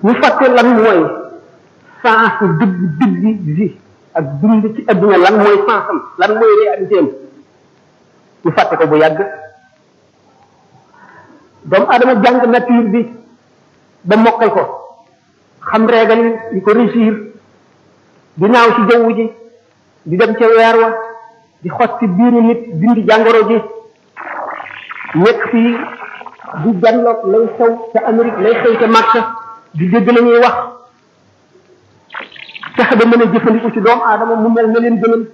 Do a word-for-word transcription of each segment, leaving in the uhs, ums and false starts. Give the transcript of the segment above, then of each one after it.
ñu fàtte lan mooy sens dëgg dëgg vie ak dund ci adduna lan mooy sensam lan mooy réalité am ñu fàtte ko bu yàgg doomu adama jàng nature bi ba mokkal ko xam régal yi ko régir di naaw ci jaww ji di dem ca weer wa di xot ci biiru nit dindi jàngoro ji nekk fii di janloog lay xew ca Amérique lay xew ca Makka di dégg la ñuy wax fexe ba mën a jëfandiku ci doomu aadama mu mel na leen gënal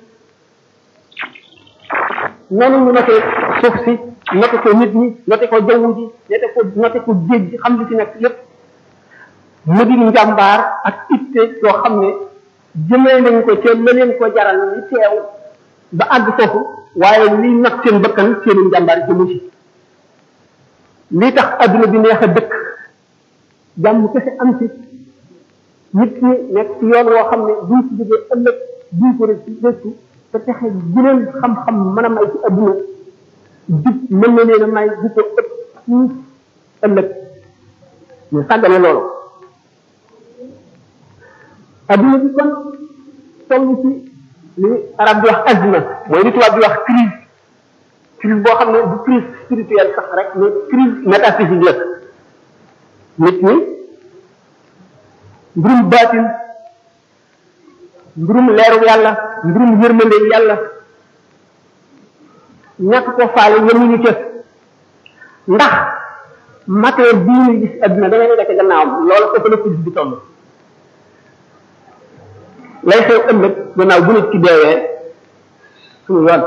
noonu ñu noté suuf si noté ko nit ñi noté ko jaww ji noté ko noté ko géej gi xam li ci nekk lépp mu di njàmbaar ak itte yoo xam ne jëmee nañ ko ca la leen ko jaral li teew ba àgg foofu waaye liy nag seen bakkan seeni njàmbaar jëmu ci lii tax adduna bi neex a dëkk jàmm kese am ci nit ñi nekk ci yoon woo xam ne duñ ci jógee ëllëg duñ ko rek ci te texe gineen xam-xam mën a may ci adduna jub mën na leen a may bu ko ëpp suuf ëllëg ñu sàggane loolu adduna bi kon toll ci li arab di wax azma mooy li tubaab di wax crise crise boo xam ne du crise spirituelle sax rek mais crise métaphysique la nit ñi mbirum baatin mbirum leeru yàlla mbirum yërmande yàlla ñàkk ko faale yemuñu ca ndax matière bii ñuy gis adduna da ngay nekk gannaawam loolu foofu la crise bi toll lay xew ëllëg gannaaw bu nit ci deewee suñu yoon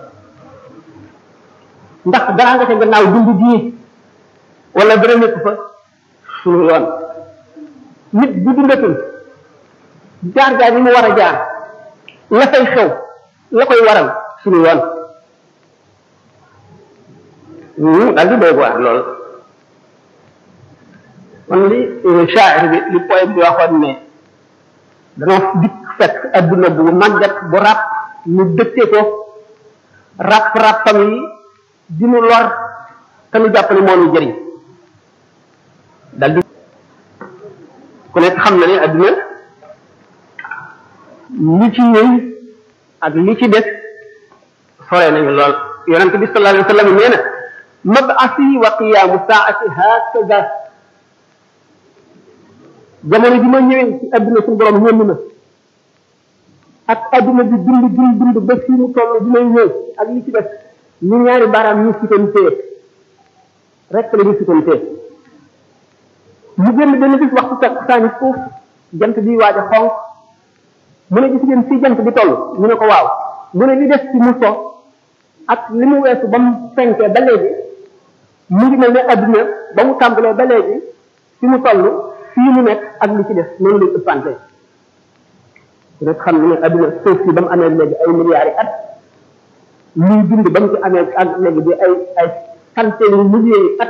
ndax dara nga ca gannaaw dund bii wala dara nekk fa suñu yoon nit bu dundatul jaar jaar yi mu war a jaar la fay xew la koy waral suñu yoon daal di doy waar lool kon li shaa'ir bi li poème bi waxoon ne danoo dikk fekk adduna bu màggat bu ràpp ñu dëkkee ko ràpp ràppam yi di nu lor te nu jàpp ne moo nu jëriñ dal di ku nekk xam na ne adduna li ci ñëw ak li ci des sore nañu lool yonente bi sallallahu alayhi wa sallam nee na mab'asi wa qiyaamu saa'ati hakaza jamono ji ma ñëwee ci adduna suñu borom yónni na ak adduna bi dund dund dund ba fii mu toll bi may ñëw ak li ci def ñu ñaari baaraam ñu sutantee rek la ñu sutantee mu génn benn bis waxtu teg saani suuf jant bi waaj a xonq mu ne gis ngeen fii jant bi toll ñu ne ko waaw mu ne li des ci mu so ak li mu weesu ba mu fenkee ba léegi mu ngi mel ne adduna ba mu tàmbalee ba léegi fi mu toll fii mu nekk ak li ci def noonu lay ëppante rek xam ne adduna suuf si ba mu amee léegi ay milliards yi at liy dund ba mu ci amee ak léegi bi ay ay centaine milliers yi at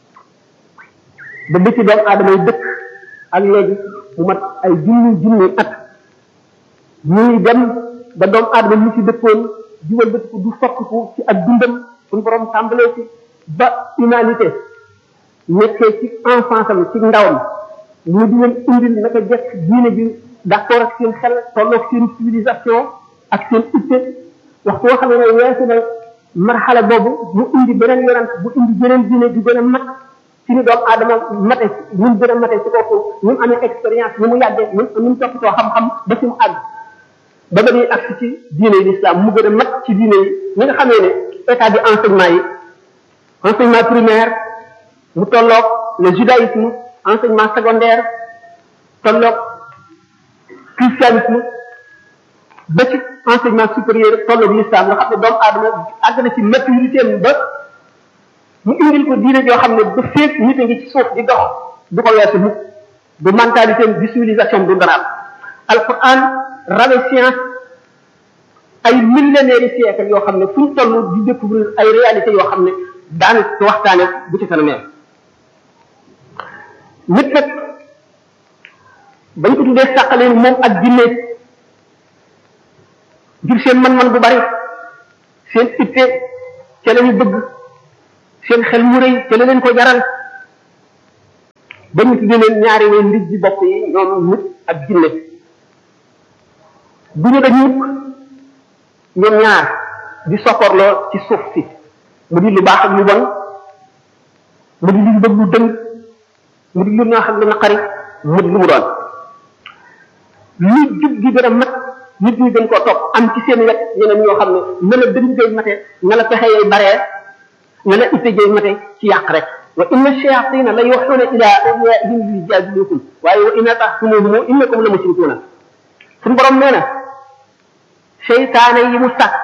ba dëkk doomu aadama yi dëkk ak léegi mu mat ay junni junni at ñuy dem ba doomu aadama mu ci dëkkoon jiwal dëkk du soppiku ci ak dundam suñu borom tàmbalee ci ba humanité nekkee ci enfance am ci ndawam ñu di leen indil naka jekk diine bi d'accord ak seen xel tolloog seen civilisation ak seen itte waxtu boo xam ne weesu na marxala boobu mu indi beneen yonent bu indi beneen diine di gën a mat ci ni doomu aadama mate ñun gën a mate ci kooku ñu amee expérience ni mu yàggee ñu ñu toppatoo xam-xam ba ci mu àgg ba ba ñuy agsi ci diine yi l'islam mu gën a mat ci diine yi ñi nga xamee ne état de enseignement yi enseignement primaire mu tolloog le judaïsme enseignement secondaire tolloog christianisme ba ci enseignement supérieur tolloog l'islam nga xam ne doomu aadama àgg na ci maturité ba mu indil ko diine joo xam ne ba féeg nit a ngi ci suuf di dox du ko weesu mukk du mentalité du civilisation du daraam alquran rawe science ay millénaires yi siècle yoo xam ne fu ñu toll di découvrir ay réalités yoo xam ne daan ci waxtaane bu ci kanamee nit nag bañ ko tuddee sàqaleen moom ak jinne ngir seen man-man bu bari seen itte ca la ñu bëgg seen xel mu rëy ca la leen ko jaral ba ñu tuddee leen ñaari way ndij ji bopp yi ñoom nit ak jinne bu ñu dañ mukk ñoom ñaar di sokkorloo ci suuf si mu di lu baax ak lu bon mu di lu bëgg lu dëng mu di lu neex ak lu naqari mu di lu mu doon lu jub gi gën a mat nit ñi dañ koo topp am ci seen wet ñeneen ñoo xam ne na la dëng jay mate na la pexe yay baree na la itte jay mate ci yàq rek wa inna shayatina la yuhuna ila awliyaihim li yujadilukum waaye wa inna tahtumuhum innakum la mushrikuna suñu borom nee na seytaane yi mu sàkk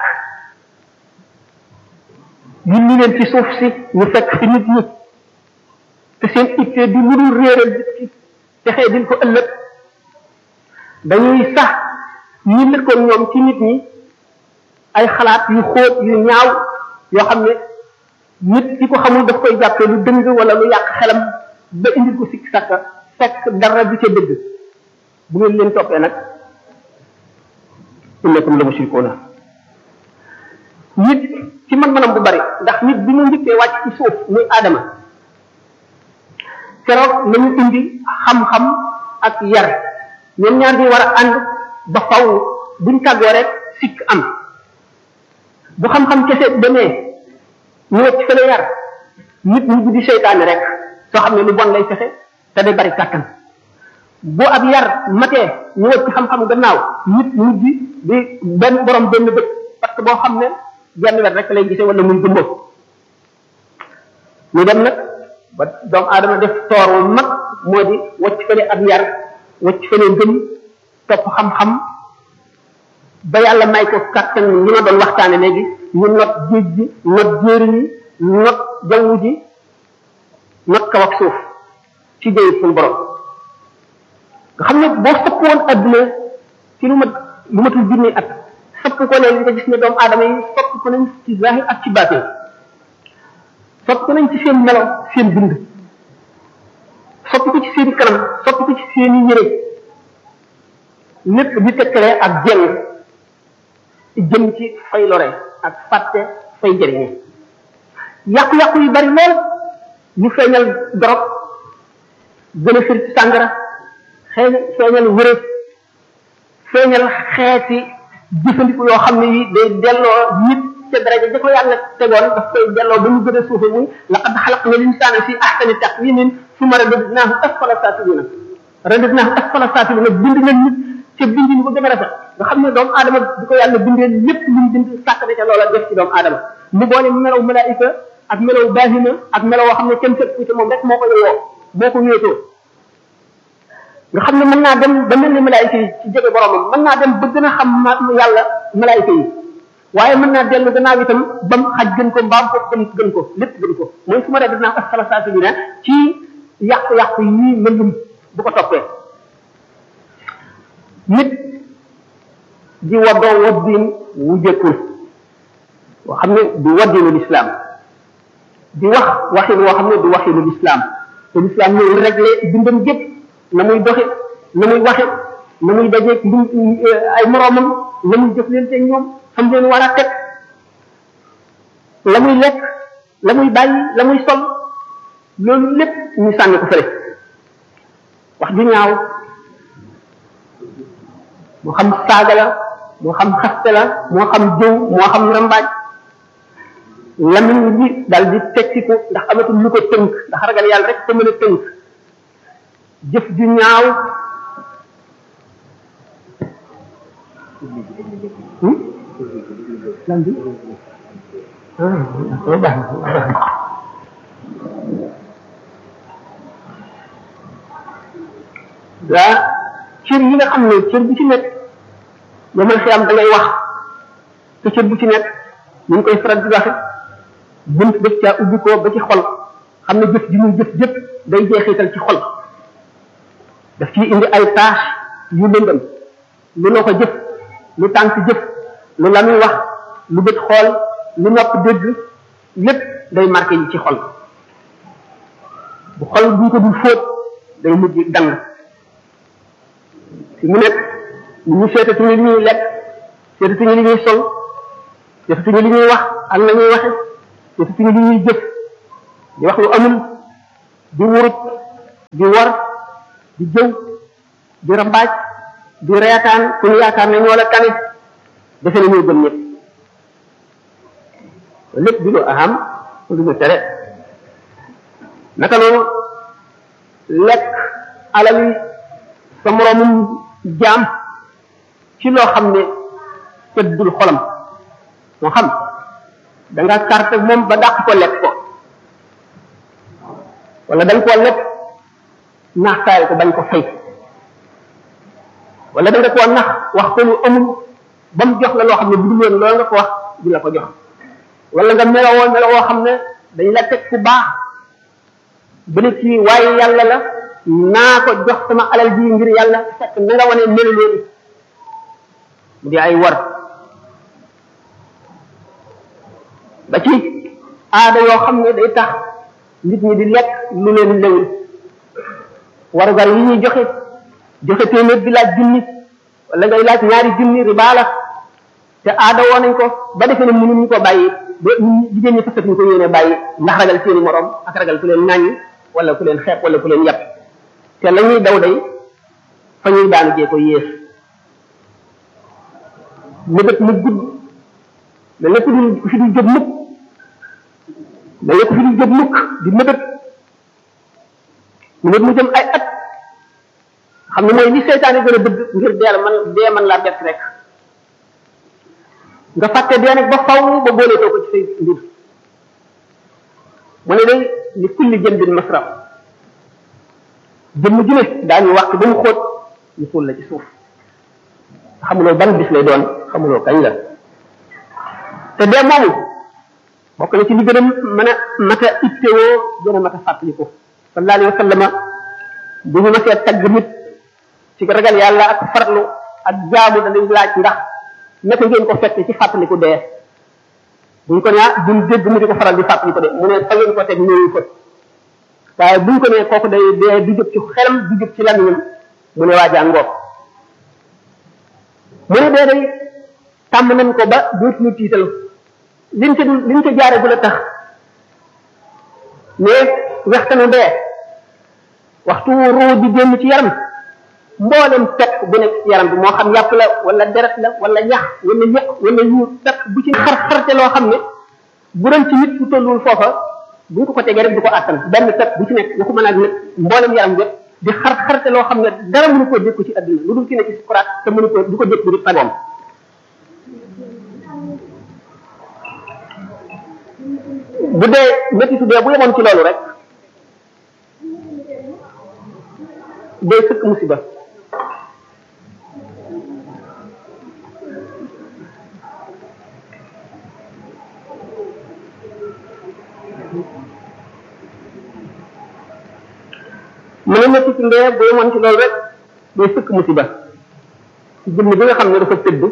yulli leen ci suuf si ñu fekk fi nit ñi te seen itte di lu dul réeral nit ki texee din ko ëllëg dañuy sax ñi lëkkoon ñoom ci nit ñi ay xalaat yu xóot yu ñaaw yoo xam ne nit ki ko xamul daf koy jàppee lu dëng wala lu yàq xelam ba indil ko sikk sàkka fekk dara du ca dëgg bu ngeen leen toppee nag innakum la mushrikuuna nit ci man-manam bu bari ndax nit bi mu njëkkee wàcc ci suuf muy aadama keroog nañu indi xam-xam ak yar ñoom ñaar di war a ànd ba faw buñ tàggoo rek sikk am bu xam-xam kese demee ñu wacc fële yar nit ñi di seytaane rek soo xam ne lu bon lay fexe te day bari kàttan bu ab yar matee ñu wacc xam-xam gannaaw nit ñi di di benn borom benn bët parce que boo xam ne genn wet rek lay gisee wala muy gëmboo ñu dem nag ba doomu aadama def toor wu mag moo di wacc fële ab yar wacc fële gëm topp xam-xam ba yàlla may ko kàttan ñi ma doon waxtaane léegi ñu not géej gi not jéeri yi not jaww ji not kaw ak suuf ci jëyit suñu borom nga xam ne boo sëpp woon adduna ci lu mat lu matul junni at sëpp ko ne li nga gis ne doomu aadama yi sopp ko nañ ci zahir ak ci baatin sopp ko nañ ci seen melo seen bind sopp ko ci seen kanam sopp ko ci seen i yére lépp di tekkale ak jeng jëm ci fay lore ak fàtte fay jëriñe yàqu-yàqu yu bari lool ñu feeñal dorog gën a fir ci sàngara xëy feeñal wërëb feeñal xeeti jëfandiku yoo xam ne yi day delloo nit ca daraja ja ko yàlla tegoon daf koy delloo ba ñu gën a suufe muy laqad xalaqna linsaana fi ahsani taqwimin summa radadnaahu asfala saafilina radadnaahu asfala saafilina bind na nit ca bind ñu ko gën a rafet nga xam ne doomu aadama di ko yàlla bindee lépp lu mu bind sàkk na ca loola def ci doomu aadama mu boole melaw malaayika ak melaw baahina ak melaw woo xam ne kenn fekk ci moom rek moo ko yeyoo moo ko wéetoo nga xam ne mën naa dem ba mel ni malaayika yi ci jege boromam mën naa dem ba gën a xam yàlla malaayika yi waaye mën naa dellu gannaaw itam bam xaj gën ko mbaam ko gën gën ko lépp gën ko mooy su ma dee dinaa asfala saafilina ci yàqu-yàqu yi mëndum bu ko toppee nit di waddoo waddin wu jëkkul woo xam ne du waddinu lislaam di wax waxin woo xam ne du waxinu lislaam te lislaam ñëw réglé bindam gépp na muy doxe na muy waxe na muy dajeeg ndu ay moroomam na muy jëflante ak ñoom xam leen war a teg la muy lekk la muy bàyyi la muy sol loolu lépp ñu sànni ko fële wax ju ñaaw moo xam saaga la moo xam xaste la moo xam jëw moo xam rambaaj lamiñ bi daal di tekkiku ndax amatul lu ko tënk ndax ragal yàlla rek ko mën a tënk jëf ju ñaaw lan bi ah baax na cër yi nga xam ne cër bu ci nekk yomal xiyam da ngay wax te cër bu ci nekk ñu ngi koy faral di waxe bunt def caa ubbi ko ba ci xol xam ne jëf ji muy jëf jëpp day jeexital ci xol daf ciy indi ay tâche yu lëndëm lu noo ko jëf lu tànk jëf lu la muy wax lu bët xool lu nopp dégg lépp day marqué yi ci xol bu xol buñ ko dul fóot day mujj dang fi mu nekk ñu seetatuñu li ñuy lekk seetatuñu li ñuy sol seetatuñu li ñuy wax ak la ñuy waxe seetatuñu li ñuy jëf di wax lu amul di wurut di war di jëw di rambaaj di reetaan ku ñu yaakaar ne ñoo la tane defe na ñoo gën ñëpp lépp di lu aham lu ñu tere naka noonu lekk alali sa moroomum jaam ci loo xam ne tëddul xolam moo xam da nga carte moom ba dàq ko lekk ko wala dañ koo lekk naxtaay ko bañ ko fay wala da nga koo nax wax ko lu amul ba mu jox la loo xam ne bu dul woon loolu nga ko wax di la ko jox wala nga melawoo melawoo xam ne dañ la teg ku baax ba ne ci waaye yàlla la naa ko jox sama alal ji ngir yàlla fekk na nga wane melu leen mu di ay war ba ci aada yoo xam ne day tax nit ñi di lekk lu leen lewul warugar yi ñuy joxe joxe téeméer bi laaj junni wala ngay laaj ñaari junni riba la te aada woo nañ ko ba defee ne mënuñu ko bàyyi ba jigéen ñi fasatuñ ko yéene bàyyi ndax ragal seeni morom ak ragal ku leen ŋàññi wala ku leen xeeb wala ku leen yàpp te la ñuy daw day fa ñuy daanu jee ko yées mébét mu gudd da lépp du fi du jóg mukk da lépp fi du jóg mukk di mébét mébét mu jëm ay at xam ne mooy li seytaane gën a bëgg ngir deel man dee man laa bett rek nga fàtte dee nag ba faw ba booleetoo ko ci say mbir mu ne day li kulli jëndin masraf jëmm ju ne daañu wax ba mu xóot ñu suul la ci suuf xamuloo ban bis lay doon xamuloo kañ la te dee moomu bokk na ci li gën a mën a mat a ittewoo gën a mat a fàttaliku sallallahu alayhi wa sallama bu ñu masee tagg nit ci ragal yàlla ak farlu ak jaamu danañ laaj ndax naka ngeen ko fekk ci fàttaliku dee buñ ko nee duñ dégg mu di ko faral di fàttaliku de mu ne fa ngeen ko teg ñëwu fa waaye buñ ko nee kooku day dee du jóg ci xelam du jóg ci lamiñam mu ne waajaa ngoog mu ne dee day tàmm nañ ko ba dootuñu tiital liñ ca liñ ca jaare bu la tax mais waxtanu dee waxtu ruu di génn ci yaram mboolem pepp bu nekk ci yaram bi moo xam yàpp la wala deret la wala ñax wala ñeq wala yuur pepp bu ci xar xarte loo xam ne bu doon ci nit ku tollul foofa buñ ko ko tegee rek du ko àttan benn pepp bu ci nekk waxu mën a nag mboolem yaram bi di xar xarte loo xam ne dara mënu koo dékku ci àdduna lu dul ci ne ci sukuraat te mënu ko du ko dékku di fagoom bu dee méttitu dee bu yemoon ci loolu rek day sëkk musiba mu ne métti ci ndee bu yemoon ci loolu rek day sëkk musiba ci jëmm bi nga xam ne dafa tëdd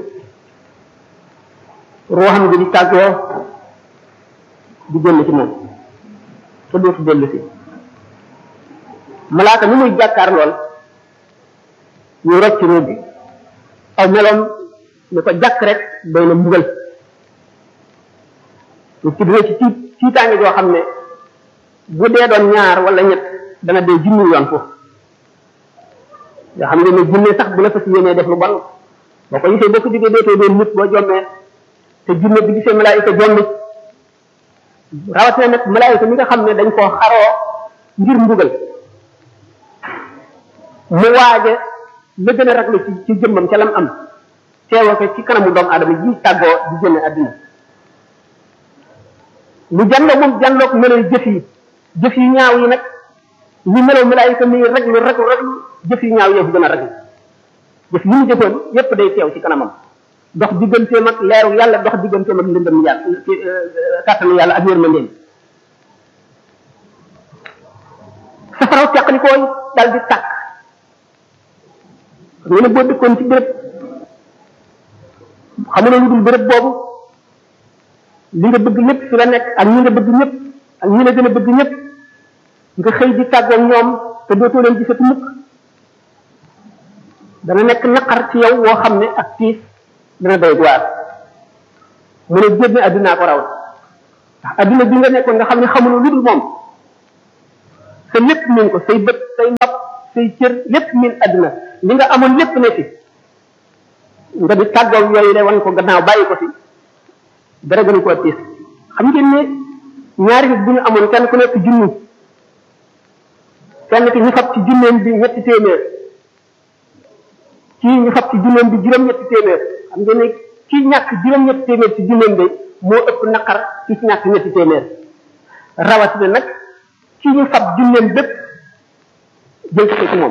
ruuxam gi di tàggoo di génn ci moom te dootu dellu si malaaka ni muy jàkkaar lool ñu rocc ruub bi aw meloom ne ko jàkk rek doy na mbugal ñu ci dina ci tiit tiitaange joo xam ne bu dee doon ñaar wala ñett dana dee junni yoon foofu nga xam ne ne junne sax bu la fas yéenee def lu bon boo ko gisee boo ko jógee dootoo doon nit boo jommee te junne bi gisee malaayika jommi rawatina nag malaayika mi nga xam ne dañ koo xaroo ngir mbugal mu waaje la gën a raglu ci ci jëmmam ca lam am teewoo ko ci kanamu doomu aadama ji tàggoo di génne àdduna lu janloo moom janloog meloy jëf yi jëf yu ñaaw yi nag ñu melow malaayika mi raglu raglu raglu jëf yu ñaaw yëfu gën a raglu jëf yi mu jëfoon yépp day teew ci kanamam dox digganteem ak leeru yàlla dox digganteem ak ndëndam yàlla kàttanu yàlla ak yërmandeem safaraw teqlikooy dal di tàkk ñu ne boo dëkkoon ci béréb xamuloo lu dul béréb boobu li nga bëgg lépp fi la nekk ak ñi nga bëgg ñëpp ak ñi la gën a bëgg ñëpp nga xëy di tàggoog ñoom te dootoo leen gisati mukk dana nekk naqar ci yow woo xam ne ak tiis dana doy waar mu ne génn addunaa ko raw ndax adduna bi nga nekkoon nga xam ne xamuloo lu dul moom sa lépp miin ko say bët say nopp say cër lépp miin àdduna li nga amoon lépp ne fi nga di tàggoog yooyu de wan ko gannaaw bàyyi ko fi dara gënu koo tiis xam ngeen ne ñaari nit bu ñu amoon kenn ku nekk junni kenn ki ñu fab ci junneem bi ñetti téeméer kii ñu fab ci junneem bi juróom-ñetti téeméer xam ngeen ne kii ñàkk juróom-ñetti téeméer ci junneem bi moo ëpp naqar ci ci ñàkk ñetti téeméer rawatina nag kii ñu fab junneem bépp jël ko ci moom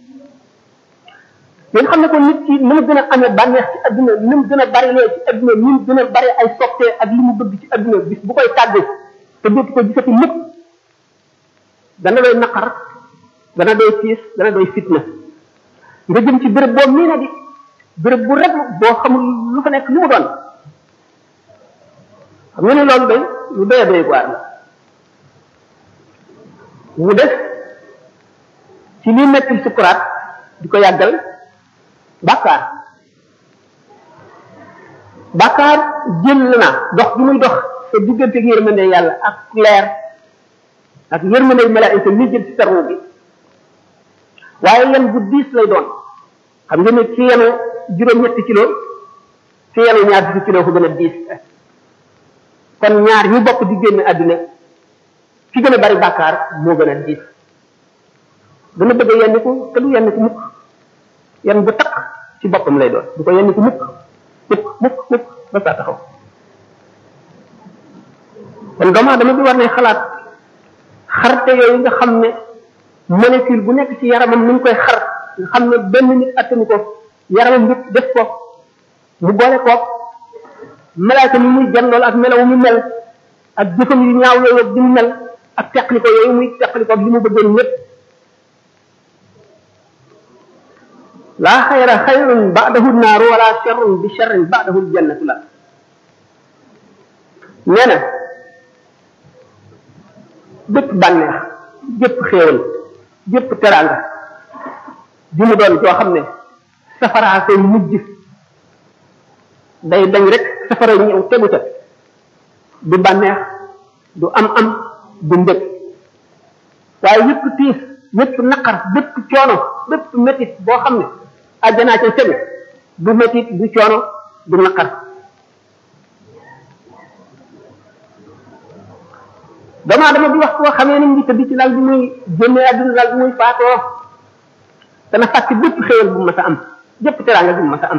ngeen xam ne ko nit ki ni mu gën a amee bànneex ci adduna ni mu gën a bari lee ci adduna ni mu gën a bari ay soppee ak li mu bëgg ci adduna bis bu koy tàggu te dootu ko gisati lépp dana doy naqar dana doy tiis dana doy fitna nga jëm ci béréb boo mii na di béréb bu rek boo xamul lu fa nekk lu mu doon xam nga ne loolu day lu doy a doy waar la mu def ci lii metti sukuraat di ko yàggal bàkkaar bàkkaar jël na dox bi muy dox sa diggante ak yërmande yàlla ak leer ak yërmande malaayika ni jël ci sarwu bi waaye yan bu diis lay doon xam nga ne ci yenu juróom-ñetti kilo ci yenu ñaar fukki kilo ko gën a diis kon ñaar ñu bokk di génn àdduna ki gën a bari bàkkaar moo gën a diis dana bëgg a yenn ko te du yenn ko mukk yenn bu takk ci boppam lay doon du ko yenn ko mukk mukk mukk mukk ba saa taxaw kon doomu aadama bi war ne xalaat xarte yooyu nga xam ne molécule bu nekk ci yaramam ni ñu koy xar nga xam ne benn nit attanu ko yaramam yëpp def ko mu boole ko malaaka mi muy janlool ak melaw mu mel ak jëfam yu ñaaw yooyu ak di mu mel ak teqli ko yooyu muy teqli ko ak li mu bëggoon ñëpp laa xayra xayrun ba'dahu naaru wala sharrun bi sharrin ba'dahu jannatu la nee na bépp bànneex bépp xéewal bépp teraanga bi mu doon joo xam ne safaraa koy mujj day dañ rek safara ñëw tegu ca du bànneex du am am du mbëg waaye yépp tiis yépp naqar bépp coono bépp métit boo xam ne àjjanaa ca tegu du métit du coono du naqar damaa dama di wax koo xamee ni ngi tëdd ci lal bi muy génnee àdduna lal bi muy faatoo dana fàtte bépp xéewal bu ma sa am bépp teraanga bu ma sa am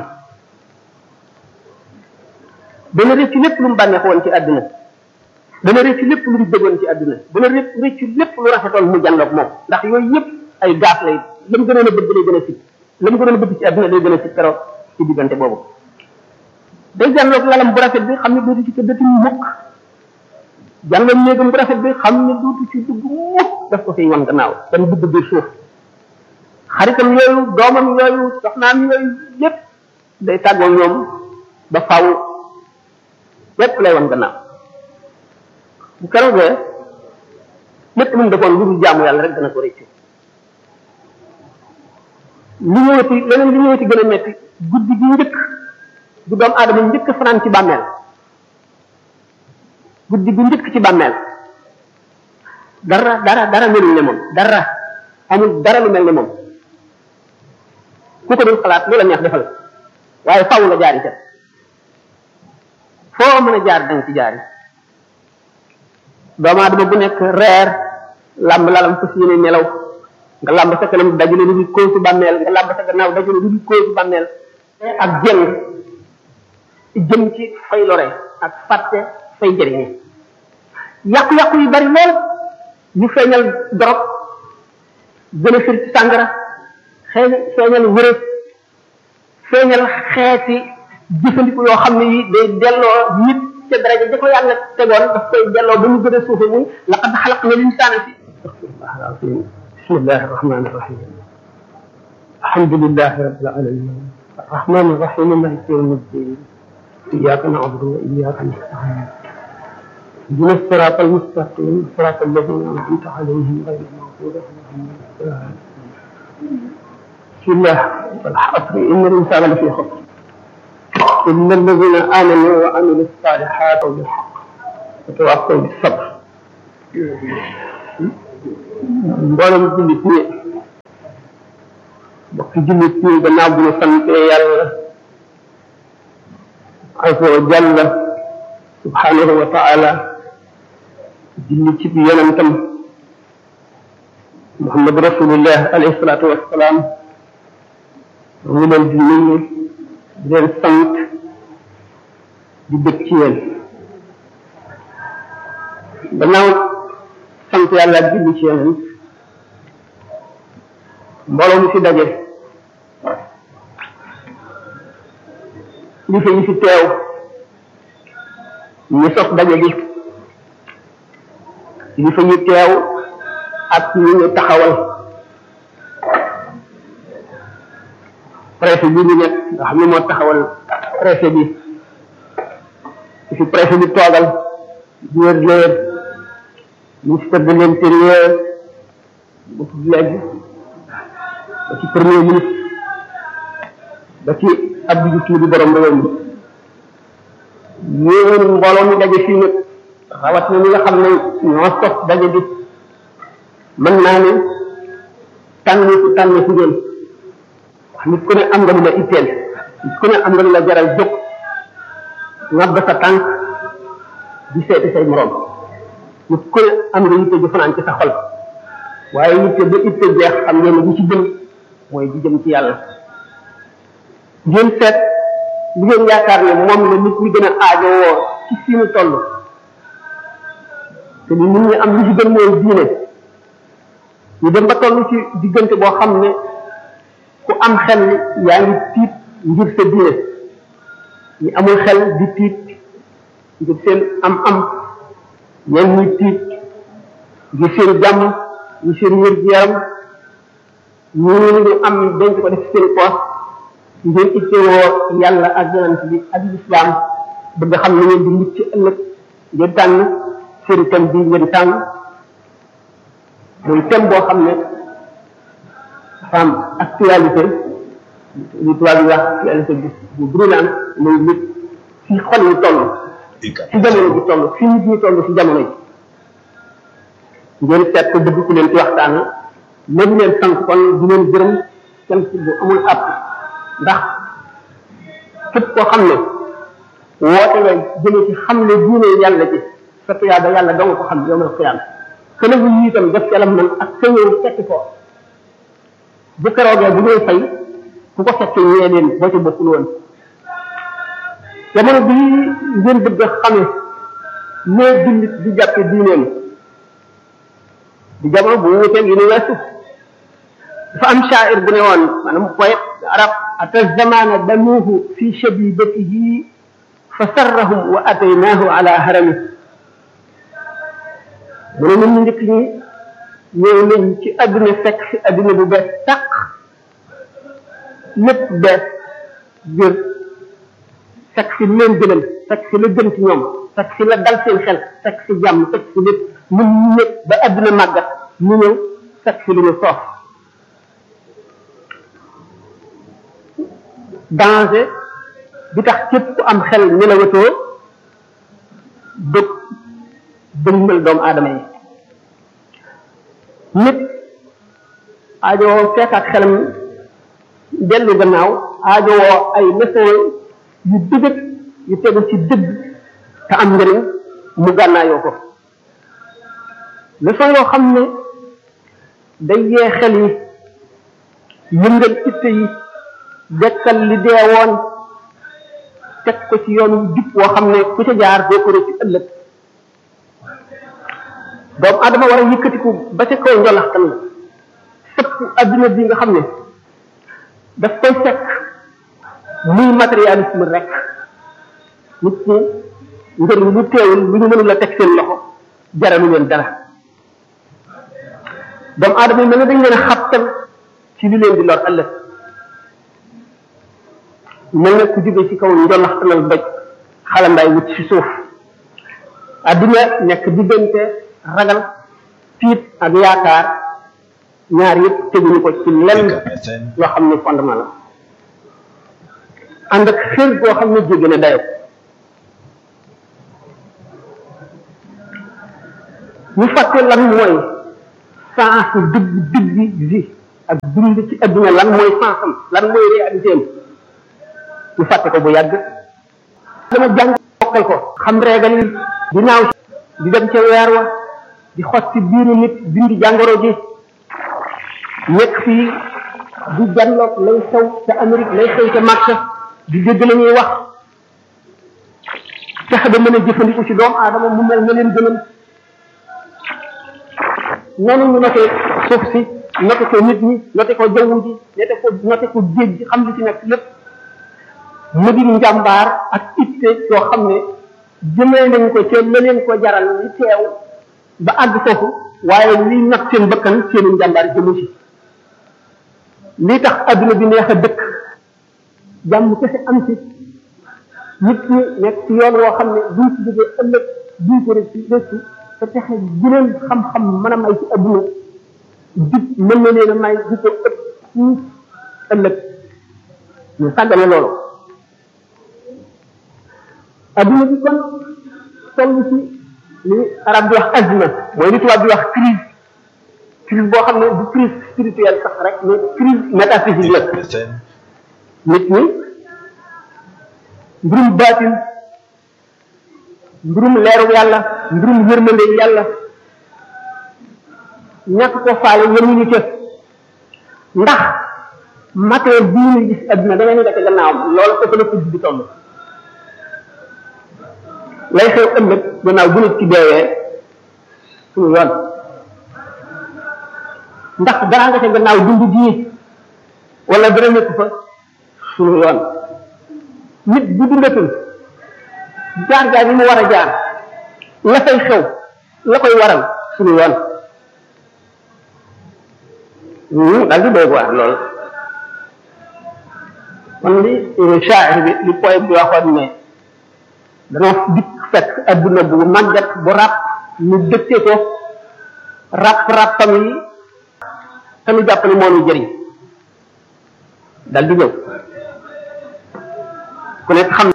dana rëcc lépp lu mu bànneexu woon ci àdduna dana rëcc lépp lu mu bëggoon ci àdduna dana rëcc lépp lu rafetoon mu jànloog moom ndax yooyu yëpp ay gaaf lay la mu gënoon a bëgg lay gën a sit la mu gënoon a bëgg ci àdduna lay gën a sit keroog ci diggante boobu day jànloog lalam bu rafet bi xam ne dootu ci tëddati mukk jànloog néegam bu rafet bi xam ne dootu ci dugg mukk daf ko fiy wan gannaaw dan dugg biir suuf xaritam yooyu doomam yooyu soxnaam yooyu yépp day tàggoo ñoom ba faw lépp lay wan gannaaw bu keroogee lépp lu mu defoon lu dul jaamu yàlla rek dana ko réccu li ñëwati leneen li ñëwati gën a metti guddi gi njëkk bu doomu aadama njëkk fanaan ci bàmmeel guddi gu njëkk ci bàmmeel dara dara dara melul ne moom dara amul dara lu mel ne moom ku ko dul xalaat lu la neex defal waaye faw la jaari ca foo mën a jaar danga ci jaari doomu aadama bu nekk reer làmb lalam fas yéene nelaw nga làmb sa kanam dajale lu dul kóosu bàmmeel nga làmb sa gannaaw dajale lu dul kóosu bàmmeel ak jëng jëm ci fay lore ak fàtte fay jëriñe yàqu-yàqu yu bari lool ñu feeñal dorog gën a fir ci sàngara xëy feeñal wërëb feeñal xeeti jëfandiku yoo xam ne yi day delloo nit ca daraja ja ko yàlla tegoon daf koy delloo ba mu gën a suufe muy laqad xalaqna linsaana fi bismillahi rahmani rahim alhamdulillahi rabbil alamin arrahmani rahim maliki yawmi ddin iyyaka na'budu wa iyyaka nasta'in اهدنا الصراط المستقيم صراط الذين انعمت عليهم غير المغضوب عليهم ولا الضالين بسم الله والعصر ان الانسان لفي خسر الا الذين امنوا وعملوا الصالحات بالحق وتواصوا بالصبر mboolem jullit ñi bokki jullit ñi gannaaw bu ñu sante yàlla azza wa jalla subhanahu wa taala julli ci bi yonentam muhammad rasulullah alayhi salatu wassalam mu leen di nuyu di leen sant di bëgg ci yéen gannaaw sant yàlla julli ci yonent mbooloo mi fi daje li fi ñu fi teew ñu sos daje bi li fa ñu teew ak ñu ñu taxawal préfet bi ñu nekk nga xam ne moo taxawal préfet bi fi préfet bi toogal gouverneur ministre de l'intérieur bu tudd léegi ba ci premier ministre ba ci Abdou Diouf di borom réew mi yéen mbooloo mi daje fii nag rawat na ñi nga xam ne ñoo sos daje bi mën naa ne tànn si tànn si ngeen wax nit ku ne am nga lu la itteel nit ku ne am nga lu la jaral jóg ngab sa tànk di seeti say morom nit ku ne am nga yitte ju fanaan ci sa xol waaye yitte ba itte jeex xam ngeen ne bu ci jëm mooy di jëm ci yàlla ngeen seet li ngeen yaakaar ne moom la nit ñi gën a aajowoo ci fi mu toll te ni nit ñi am li ci gën mooy diine ñu dem ba toll ci diggante boo xam ne ku am xel yaa ngi tiit ngir sa diine ñi amul xel di tiit ngir seen am am ñeen ñuy tiit ngir seen jàmm ñu seen wér gi yaram ñu ñu am denc ko def seen poos ngeen ittewoo yàlla ak yonent bi ak lislaam bëgg xam ne ngeen di mucc ci ëllëg ngeen tànn seen thème bi ngeen tànn muy thème boo xam ne dafa am actualité li tubaab yi wax actualité bu bu brûlant muy nit fi xol yi toll ci jamono bi toll fi nit ñi toll ci jamono yi ngeen seet ko dëgg ku leen ci waxtaan la di leen sant kon di leen gërëm sant bu amul àpp ndax képp koo xam ne woote nga jëme ci xam ne diine yàlla ci sa tuyaaba yàlla doo nga ko xam yow ma xiyam kële bu yi itam def ci alam man ak sa ñëw fekk ko bu keroogee bu ñuy fay ku ko fekk ñee leen boo ci bokkul woon jamono bii ngeen bëgg a xame nee jullit di jàppe diineem di jamono bu wuteeg yi ni weesu dafa am sha'ir bu ne woon maanaam poète arab ata zamana danuhu fi shabibatihi fa sarrahum wa ataynahu ala harami mu ne ñun njëkk ñi ñëw nañ ci adduna fekk fi adduna bu bees tàq lépp bees jër fekk fi leen gënal fekk fi la gën ci ñoom fekk fi la dal seen xel fekk fi jàmm fekk fi lépp ñun ñu ñëpp ba adduna màggat ñu ñëw fekk fi lu ñu soof danger bi tax képp ku am xel nelawatoo dëg dëgmal doomu aadama yi nit aajowoo fekk ak xelam dellu gannaaw aajowoo ay leçon yu dëgg yu tegu ci dëgg te am njëriñ mu gànnaayoo ko leçon yoo xam ne day yee xel yi yëngal itte yi dekkal li dee woon teg ko ci yoon wu jub woo xam ne ku ca jaar doo ko rëcc ëllëg doomu adama war a yëkkatiku ba ca kaw njolaxtan la sëpp adduna bi nga xam ne daf koy fekk muy matérialisme rek nit ñi njëriñ lu teewul lu ñu mënul la teg seen loxo jaralu leen dara doomu adama yi mel ne dañ leen a xabtal ci li leen di lor ëllëg mel na ku jóge ci kaw njolaxtanal doj xalambaay wut ci suuf adduna nekk diggante ragal tiit ak yaakaar ñaar yëpp teguñu ko ci lenn loo xam ne fondement la ànd ak xër boo xam ne jéggi na dayo ñu fàtte lan mooy sens dëgg dëgg vie ak dund ci adduna lan mooy sensam lan mooy réalité am ñu fàtte ko bu yàgg dama jàng bokkal ko xam régal yi di naaw di dem ca weer wa di xos ci biiru nit dindi jàngoro ji nekk fii di janloog lay xew ca Amérique lay xew ca Makka di dégg la ñuy wax fexe ba mën a jëfandiku ci doomu aadama mu mel na leen gënal noonu ñu noté suuf si noté ko nit ñi noté ko jaww ji noté ko noté ko géej gi xam li ci nekk lépp mu di njàmbaar ak itte yoo xam ne jëmee nañ ko ca la leen ko jaral li teew ba àgg foofu waaye li nag seen bakkan seeni njàmbaar jëmu ci li tax adduna bi neex a dëkk jàmm kese am ci nit ñi nekk ci yoon woo xam ne buñ ci jógee ëllëg buñ ko rek ci dëkk te texe guneen xam-xam mën a may ci adduna jub mën na leen a may bu ko ëpp fuuf ëllëg ñu sàggane loolu adduna bi kon toll ci li arab di wax azma mooy li tubaab di wax crise crise boo xam ne du crise spirituelle sax rek mais crise métaphysique la nit ñi mbirum baatin mbirum leeru yàlla mbirum yërmande yàlla ñàkk ko faale yemuñu ca ndax matière bii ñu gis adduna da ngeen def gannaawam loolu ko la ko di toll lay xew ëllëg gannaaw bu nit ci deewee suñu yoon ndax dara nga ca gannaaw dund gii wala dara nekk fa suñu yoon nit bu dundatul jaar jaar yi mu war a jaar la fay xew la koy waral suñu yoon daal di doy waar lool kon li shaa'ir bi li poète bi waxoon ne danoo dikk fekk adduna bu màggat bu ràpp ñu dëkkee ko ràpp ràppam yi te ñu jàpp ne moo ñu jëriñ dal di ñëw ku nekk xam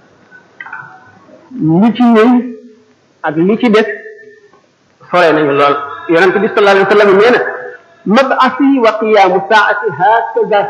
li ci ñëw ak li ci des sore nañu lool yonente bi sallallahu alayhi wa sallam nee na mab'asi wa qiyaamu saa'ati hakaza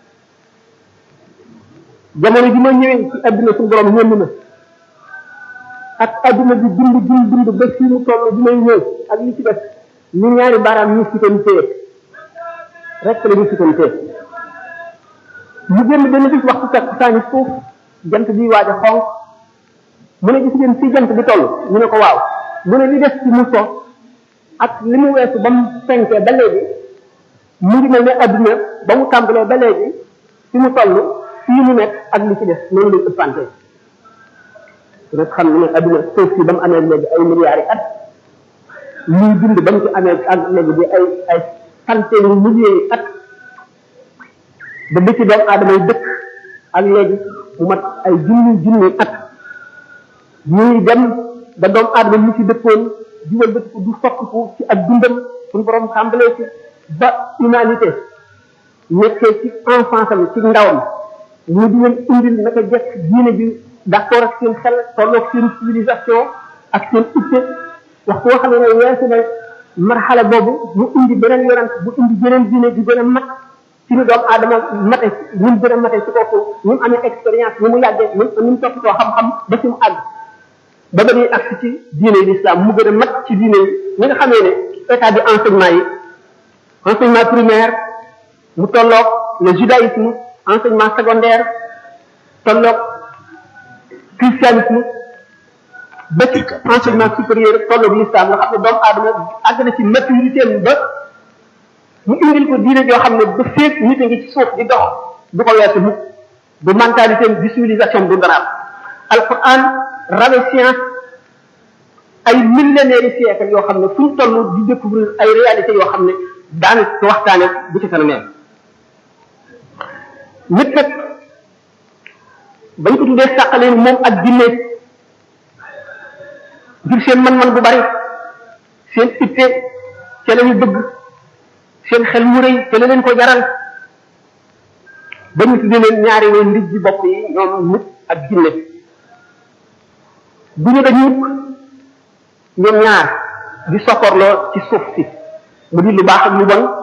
jamono ji ma ñëwee ci adduna suñu borom ñënd na ak adduna bi dund dund dund ba fii mu toll bi may ñëw ak li ci def ñu ñaari baaraam ñu sutantee rek la ñu sutantee mu génn benn bis waxtu fekk saa ñu suuf jant bi waaj a xonq mu ne gis ngeen fii jant bi toll ñu ne ko waaw mu ne li des ci mu so ak li mu weesu ba mu fenkee ba léegi mu ngi mel ne adduna ba mu tàmbalee ba léegi fi mu toll fii mu nekk ak li ci des noonu lay ëppante rek xam ne adduna suuf si ba mu amee léegi ay milliards yi at liy dund ba mu ci amee ak léegi bi ay ay centaine yu milliers yi at ba bi ci doomu aadama yi dëkk ak léegi mu mat ay junni junni at ñuy dem ba doomu aadama ñu ci dëkkoon jiwal dëkk du soppiku ci ak dundam suñu borom tàmbalee ci ba humanité nekkee ci enfance am ci ndawam ñu di leen indil naka jekk diine bi d'accord ak seen xel tolloog seen civilisation ak seen itte waxtu woo xam ne weesu na marxala boobu mu indi beneen yonent bu indi beneen diine bi gën a mat ci ni doomu aadama mate ñu mu gën a mate ci kooku ñu mu amee expérience ni mu yàggee ñu mu toppatoo xam-xam ba ci mu àgg ba ba ñuy agsi ci diine yi l'islam mu gën a mat ci diine yi ñi nga xamee ne état de enseignement yi enseignement primaire mu tolloog le judaïsme enseignement secondaire tolloog christianisme ba ci enseignement supérieur tolloog l'islam nga xam ne doomu aadama àgg na ci maturité ba mu indil ko diine joo xam ne ba féeg nit a ngi ci suuf di dox du ko weesu mukk du mentalité du civilisation du dara alquran rawe science ay millénaires yi siècle yoo xam ne fu ñu toll di découvrir ay réalités yoo xam ne daana ko waxtaane bu ci kanamee nit nag bañ ko tuddee sàqaleen moom ak jinne ngir seen man-man bu bari seen itte ca la ñu bëgg seen xel mu rëy ca la leen ko jaral ba ñu tuddee leen ñaari way ndij ji bopp yi ñoom nit ak jinne bu ñu dañ mukk ñoom ñaar di sokkorloo ci suuf si mu di lu baax ak lu bon